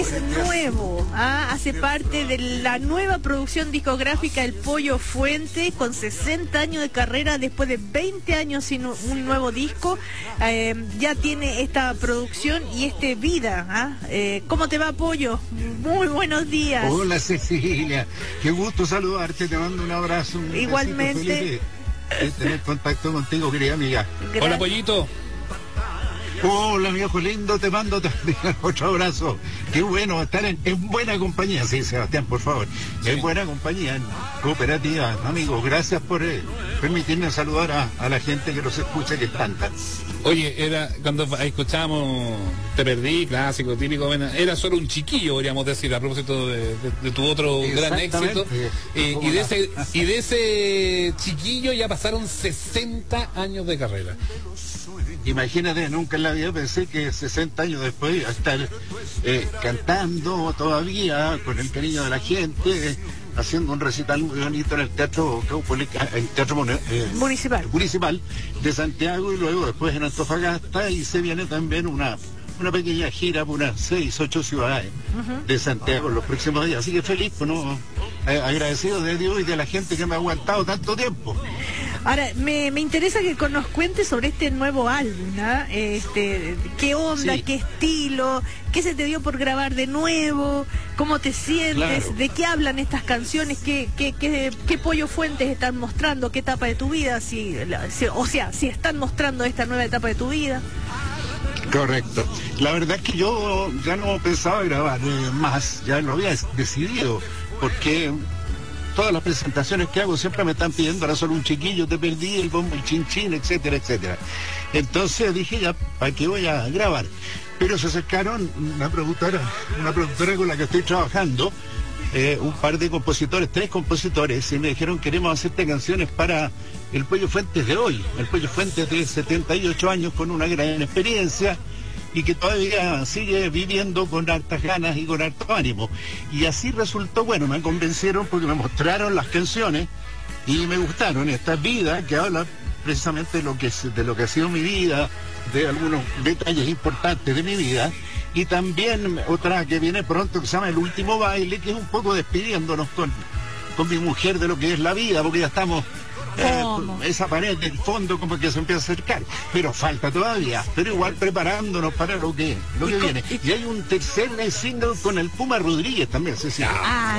es nuevo, hace parte de la nueva producción discográfica El Pollo Fuente, con 60 años de carrera, después de 20 años sin un nuevo disco, ya tiene esta producción y vida. ¿Cómo te va, Pollo? Muy buenos días. Hola, Cecilia, qué gusto saludarte, te mando un abrazo. Igualmente. Tener contacto contigo, querida amiga. Gracias. Hola, Pollito. Hola, mi hijo lindo, te mando también otro abrazo. Qué bueno estar en buena compañía. Sí, Sebastián, por favor. Sí. En buena compañía, en cooperativa. Amigos, gracias por permitirme saludar a la gente que nos escucha, que es tanta. Oye, era cuando escuchábamos Te Perdí, clásico, típico, bueno, era solo un chiquillo, podríamos decir, a propósito de tu otro gran éxito. Y de ese chiquillo ya pasaron 60 años de carrera. Imagínate, nunca en la vida pensé que 60 años después iba a estar cantando todavía con el cariño de la gente, haciendo un recital muy bonito en el Teatro Municipal de Santiago, y luego después en Antofagasta, y se viene también una pequeña gira por unas 6, 8 ciudades de Santiago en los próximos días. Así que feliz, ¿no? Agradecido de Dios y de la gente que me ha aguantado tanto tiempo. Ahora, me interesa que nos cuentes sobre este nuevo álbum, ¿qué onda, sí, qué estilo, qué se te dio por grabar de nuevo, cómo te sientes, claro, de qué hablan estas canciones, qué Pollo Fuentes están mostrando, qué etapa de tu vida, si están mostrando esta nueva etapa de tu vida. Correcto. La verdad es que yo ya no pensaba grabar más, ya lo había decidido, porque todas las presentaciones que hago siempre me están pidiendo, ahora solo un chiquillo, Te Perdí, el bombo, el chin chin, etcétera, etcétera. Entonces dije, ya, ¿para qué voy a grabar? Pero se acercaron una productora con la que estoy trabajando, un par de compositores, 3 compositores, y me dijeron, queremos hacerte canciones para el Pollo Fuentes de hoy. El Pollo Fuentes de 78 años, con una gran experiencia, y que todavía sigue viviendo con hartas ganas y con harto ánimo. Y así resultó, bueno, me convencieron porque me mostraron las canciones y me gustaron. Esta vida que habla precisamente de lo que ha sido mi vida, de algunos detalles importantes de mi vida, y también otra que viene pronto que se llama El Último Baile, que es un poco despidiéndonos con mi mujer de lo que es la vida, porque ya estamos... esa pared del fondo como que se empieza a acercar, pero falta todavía, pero igual preparándonos para lo que viene. Y hay un tercer single con el Puma Rodríguez también, Cecilia.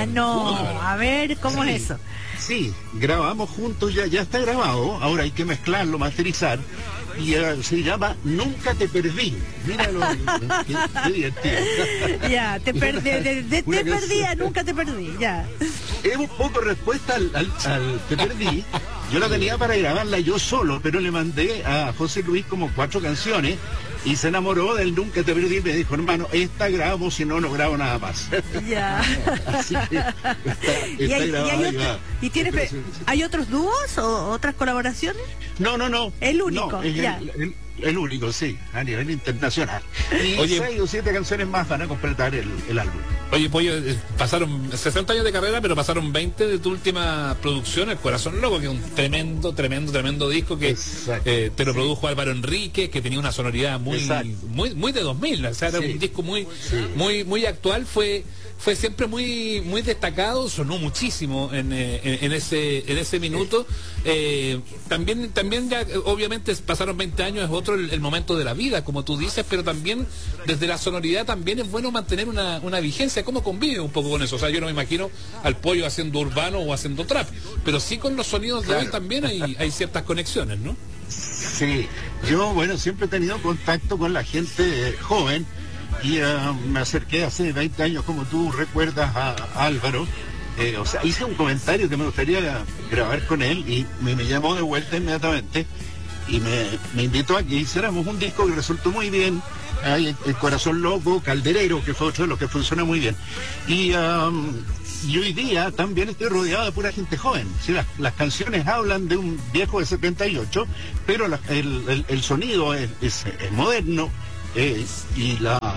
A ver, ¿cómo es eso? Sí, grabamos juntos, ya está grabado, ahora hay que mezclarlo, masterizar, y se llama Nunca Te Perdí. Míralo, qué divertido. Ya, te perdí a Nunca Te Perdí, ya. Es un poco respuesta al Te Perdí. Yo la tenía para grabarla yo solo, pero le mandé a José Luis como 4 canciones y se enamoró del Nunca Te Perdí y me dijo, hermano, esta grabo, si no grabo nada más. Ya. Así que está grabada. ¿Hay otros dúos o otras colaboraciones? No. El único, no, es ya. El único, sí, a nivel internacional. Y 6 o 7 canciones más van a completar el álbum. Oye, Pollo, pasaron 60 años de carrera, pero pasaron 20 de tu última producción, El Corazón Loco, que es un tremendo disco que te lo produjo Álvaro Enríquez, que tenía una sonoridad muy de 2000, o sea, era un disco muy actual, fue siempre muy destacado, sonó muchísimo en ese minuto. También ya obviamente pasaron 20 años, es otro el momento de la vida, como tú dices, pero también desde la sonoridad también es bueno mantener una vigencia. ¿Cómo convive un poco con eso? O sea, yo no me imagino al Pollo haciendo urbano o haciendo trap, pero sí con los sonidos de hoy también hay ciertas conexiones, ¿no? Sí, yo siempre he tenido contacto con la gente joven, y me acerqué hace 20 años, como tú recuerdas, a Álvaro. Hice un comentario que me gustaría grabar con él, y me llamó de vuelta inmediatamente y me invitó a que hiciéramos un disco que resultó muy bien. Hay El Corazón Loco, Calderero, que fue otro de los que funciona muy bien. Y hoy día también estoy rodeado de pura gente joven. ¿Sí? Las canciones hablan de un viejo de 78, pero el sonido es moderno. Y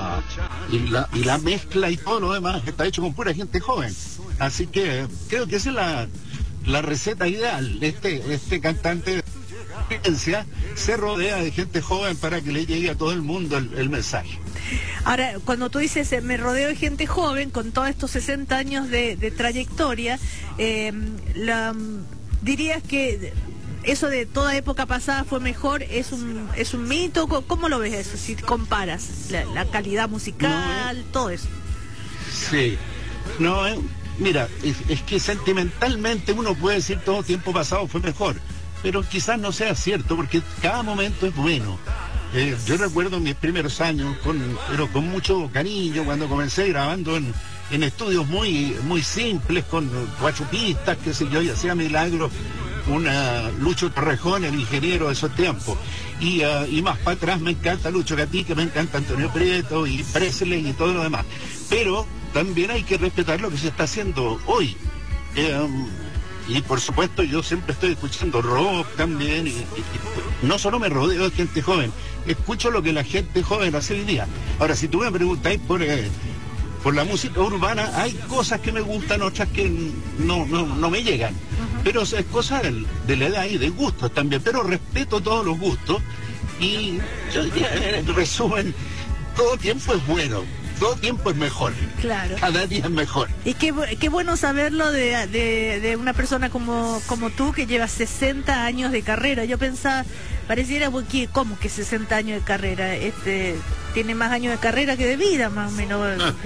la mezcla y todo lo demás está hecho con pura gente joven. Así que creo que esa es la receta ideal. Este cantante de experiencia se rodea de gente joven para que le llegue a todo el mundo el mensaje. Ahora, cuando tú dices, me rodeo de gente joven, con todos estos 60 años de trayectoria, dirías que eso de toda época pasada fue mejor, es un mito. ¿Cómo lo ves eso? Si comparas la calidad musical, todo eso. Sí, no, mira, es que sentimentalmente uno puede decir todo tiempo pasado fue mejor, pero quizás no sea cierto, porque cada momento es bueno. Yo recuerdo mis primeros años, pero con mucho cariño, cuando comencé grabando en estudios muy simples, con 4 pistas, qué sé yo, y hacía milagros. Lucho Torrejón, el ingeniero de esos tiempos, y más para atrás me encanta Lucho Gatica, me encanta Antonio Prieto y Presley y todo lo demás, pero también hay que respetar lo que se está haciendo hoy, y por supuesto yo siempre estoy escuchando rock también, y no solo me rodeo de gente joven, escucho lo que la gente joven hace hoy día. Ahora, si tú me preguntáis por la música urbana, hay cosas que me gustan, otras que no me llegan. Pero es cosa de la edad y de gustos también. Pero respeto todos los gustos. Y yo diría, en resumen, todo tiempo es bueno. Todo tiempo es mejor. Claro. Cada día es mejor. Y qué bueno saberlo de una persona como tú, que lleva 60 años de carrera. Yo pensaba, pareciera, ¿cómo que 60 años de carrera? Tiene más años de carrera que de vida, más o menos.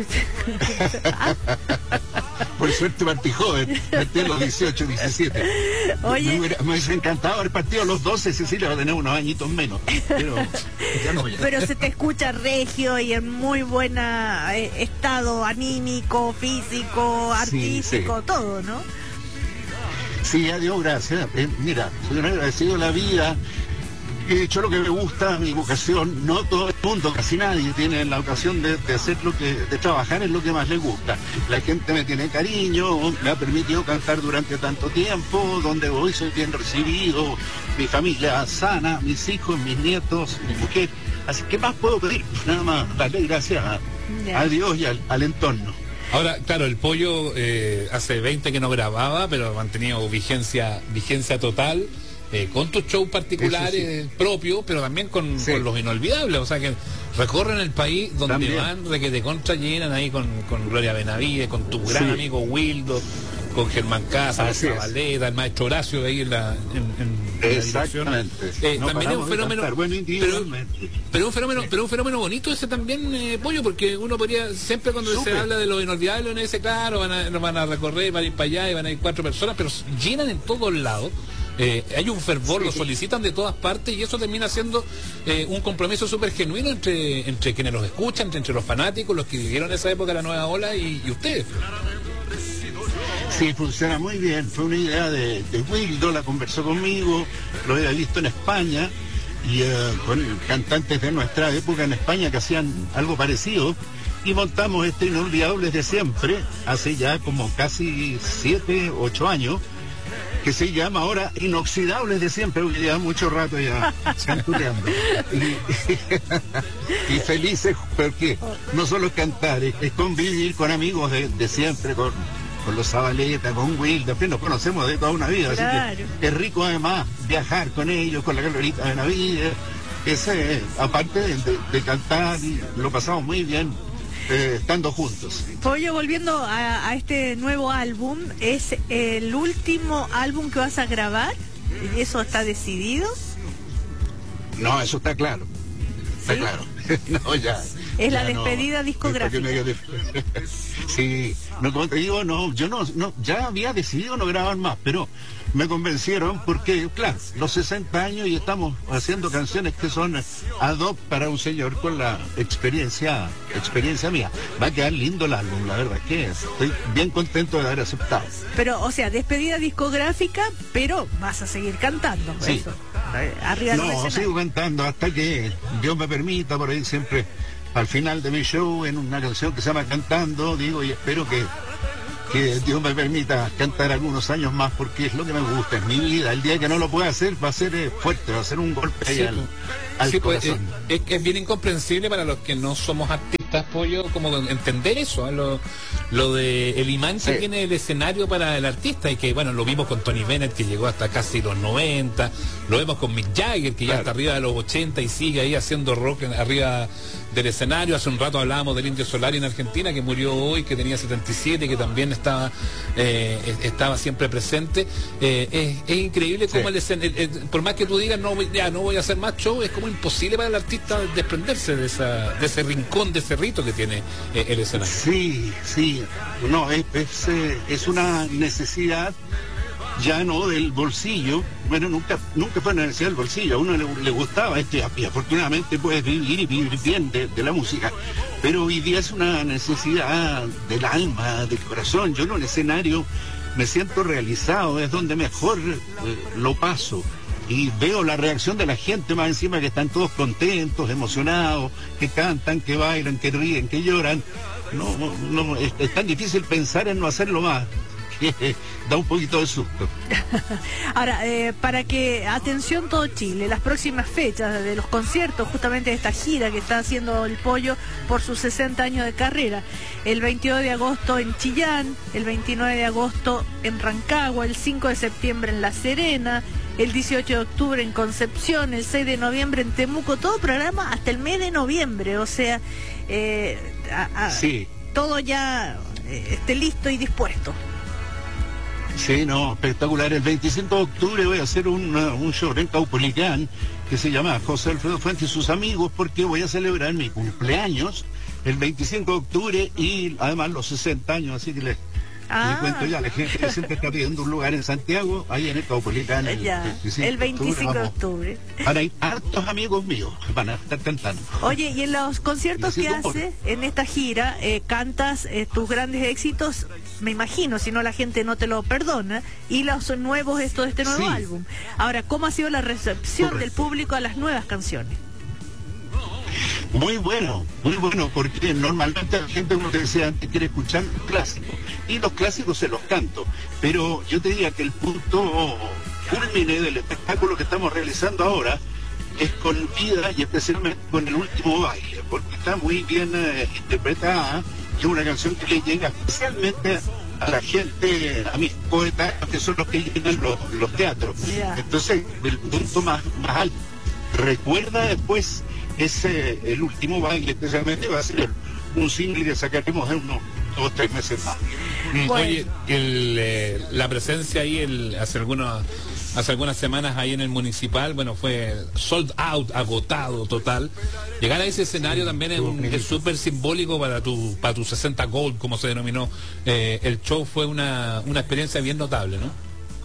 Por suerte partí joven, partí a los 18, 17. Oye, me hubiese encantado haber partido a los 12, Cecilia va a tener unos añitos menos. Pero ya no. Pero se te escucha regio y en muy buen estado anímico, físico, artístico, sí. Todo, ¿no? Sí, adiós, gracias. Mira, soy un agradecido de la vida. He hecho lo que me gusta, mi vocación. No todo el mundo, casi nadie tiene la ocasión de hacer de trabajar en lo que más le gusta. La gente me tiene cariño, me ha permitido cantar durante tanto tiempo, donde voy soy bien recibido, mi familia sana, mis hijos, mis nietos, mi mujer. Así que más puedo pedir, nada más darle gracias a Dios y al entorno. Ahora, claro, el Pollo hace 20 que no grababa, pero ha mantenido vigencia total. Con tus shows particulares propios, pero también con los inolvidables, o sea que recorren el país donde también van, que te contra llenan ahí con Gloria Benavides, con tu gran amigo Wildo, con Germán Casas, Zabaleta, el maestro Horacio de ahí en la exactamente. También es un fenómeno, pero un fenómeno bonito ese también, Pollo, porque uno podría, siempre cuando se habla de los inolvidables, uno dice, claro, nos van a recorrer, van a ir para allá y van a ir 4 personas, pero llenan en todos lados. Hay un fervor, lo solicitan de todas partes, y eso termina siendo un compromiso súper genuino entre quienes los escuchan, entre los fanáticos, los que vivieron esa época de la nueva ola y ustedes. Sí, funciona muy bien. Fue una idea de Wildo, la conversó conmigo, lo había visto en España, y con cantantes de nuestra época en España que hacían algo parecido, y montamos este Inolvidables de Siempre, hace ya como casi 7, 8 años, que se llama ahora Inoxidables de Siempre, porque lleva mucho rato ya cantureando. Y felices, porque no solo es cantar, es convivir con amigos de siempre, con los Zabaleta, con Will, después nos conocemos de toda una vida, claro. Así que es rico además viajar con ellos, con la Glorita Benavides, aparte de cantar, y lo pasamos muy bien. Estando juntos. Pollo, volviendo a este nuevo álbum, ¿es el último álbum que vas a grabar? ¿Eso está decidido? No, eso está claro. Está claro. No, ya. Es la despedida discográfica. Sí, no, como te digo, yo ya había decidido no grabar más, pero me convencieron porque, claro, los 60 años y estamos haciendo canciones que son ad hoc para un señor con la experiencia mía. Va a quedar lindo el álbum, la verdad es que estoy bien contento de haber aceptado. Pero, o sea, despedida discográfica, pero vas a seguir cantando. Sí. Eso. Arriba no, sigo cantando hasta que Dios me permita, por ahí siempre al final de mi show en una canción que se llama Cantando, digo, y espero que Dios me permita cantar algunos años más, porque es lo que me gusta, es mi vida. El día que no lo pueda hacer va a ser fuerte, va a ser un golpe ahí al pues, corazón. Es bien incomprensible para los que no somos artistas artistas, Pollo, como entender eso, lo de el imán que tiene el escenario para el artista, y que bueno, lo vimos con Tony Bennett, que llegó hasta casi los 90, lo vemos con Mick Jagger, que ya está arriba de los 80 y sigue ahí haciendo rock arriba del escenario. Hace un rato hablábamos del Indio Solari en Argentina, que murió hoy, que tenía 77, que también estaba siempre presente. Es increíble cómo por más que tú digas no voy a hacer más show, es como imposible para el artista desprenderse de ese rincón, de ese rito que tiene el escenario. Sí, no, es una necesidad ya no del bolsillo. Bueno, nunca fue una necesidad del bolsillo, a uno le gustaba y afortunadamente puedes vivir bien de la música, pero hoy día es una necesidad del alma, del corazón. Yo en un escenario me siento realizado, es donde mejor lo paso, y veo la reacción de la gente, más encima que están todos contentos, emocionados, que cantan, que bailan, que ríen, que lloran. No, es tan difícil pensar en no hacerlo más. Da un poquito de susto. Ahora, para que, atención todo Chile, las próximas fechas de los conciertos, justamente de esta gira que está haciendo el Pollo por sus 60 años de carrera: el 22 de agosto en Chillán, el 29 de agosto en Rancagua, el 5 de septiembre en La Serena, el 18 de octubre en Concepción, el 6 de noviembre en Temuco, todo programa hasta el mes de noviembre, o sea, sí, todo ya esté listo y dispuesto. Sí, no, espectacular. El 25 de octubre voy a hacer un show en Caupolicán que se llama José Alfredo Fuentes y sus amigos, porque voy a celebrar mi cumpleaños el 25 de octubre y además los 60 años, así que les cuento ya, la gente que siempre está pidiendo un lugar en Santiago, ahí en el Caupolicán, el 25 de octubre. Para ir hartos amigos míos van a estar cantando. Oye, y en los conciertos que haces en esta gira, cantas tus grandes éxitos, me imagino, si no la gente no te lo perdona, y los nuevos, de este nuevo álbum. Ahora, ¿cómo ha sido la recepción del público a las nuevas canciones? Muy bueno, porque normalmente la gente, como te decía antes, quiere escuchar clásicos, y los clásicos se los canto, pero yo te diría que el punto culmine del espectáculo que estamos realizando ahora es con vida, y especialmente con el último baile, porque está muy bien interpretada, y es una canción que le llega especialmente a la gente, a mis poetas, que son los que llenan los teatros. Entonces, el punto más alto. Recuerda después el último baile, especialmente va a ser un single que sacaremos en unos 2 o 3 meses más. Bueno. Oye, la presencia ahí hace algunas semanas ahí en el Municipal, bueno, fue sold out, agotado total. Llegar a ese escenario también es súper simbólico para tu 60 Gold, como se denominó. El show fue una experiencia bien notable, ¿no?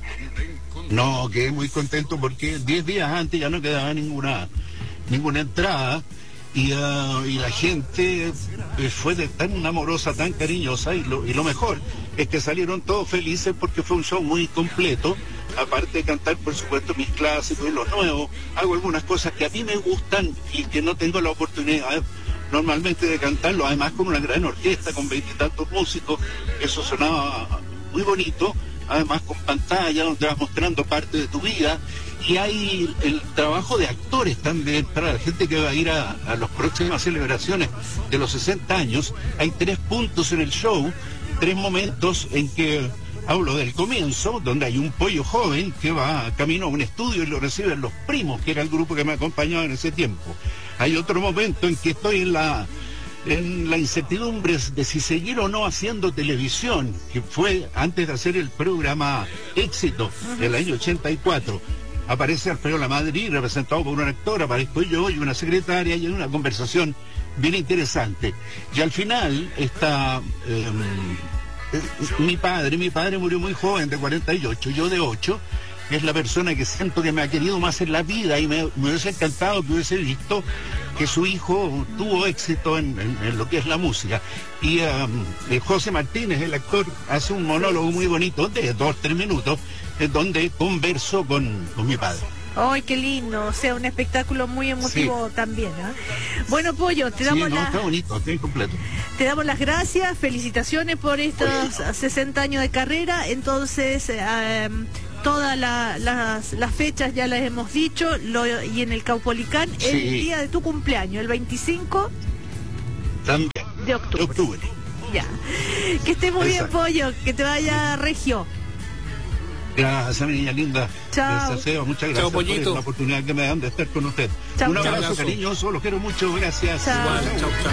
No, quedé muy contento porque 10 días antes ya no quedaba ninguna entrada, y la gente fue tan amorosa, tan cariñosa, y lo mejor es que salieron todos felices porque fue un show muy completo. Aparte de cantar, por supuesto, mis clásicos y los nuevos, hago algunas cosas que a mí me gustan y que no tengo la oportunidad normalmente de cantarlo, además con una gran orquesta, con 20 y tantos músicos. Eso sonaba muy bonito, además con pantalla donde vas mostrando parte de tu vida, y hay el trabajo de actores también para la gente que va a ir a las próximas celebraciones de los 60 años. Hay 3 puntos en el show, 3 momentos en que hablo del comienzo, donde hay un pollo joven que va camino a un estudio y lo reciben los primos, que era el grupo que me acompañaba en ese tiempo. Hay otro momento en que estoy en la incertidumbre de si seguir o no haciendo televisión, que fue antes de hacer el programa Éxito del año 84. Aparece Alfredo Lamadrid, representado por un actor, aparezco yo y una secretaria, y hay una conversación bien interesante. Y al final está mi padre murió muy joven, de 48, yo de 8, es la persona que siento que me ha querido más en la vida, y me hubiese encantado que hubiese visto que su hijo tuvo éxito en lo que es la música. Y José Martínez, el actor, hace un monólogo muy bonito de 2 o 3 minutos, donde converso con mi padre. ¡Ay, qué lindo! O sea, un espectáculo muy emotivo también, ¿eh? Bueno, Pollo, te damos está bonito, está incompleto. Te damos las gracias, felicitaciones por estos 60 años de carrera. Entonces, todas las fechas ya las hemos dicho, y en el Caupolicán, el día de tu cumpleaños, el 25. También. de octubre. Ya. Que esté muy bien, Pollo, que te vaya regio. Gracias, mi niña linda. Chao. Muchas gracias por la oportunidad que me dan de estar con usted. Chao, Un abrazo chao. cariñoso, los quiero mucho, gracias. Chao. Igual, chau, chau.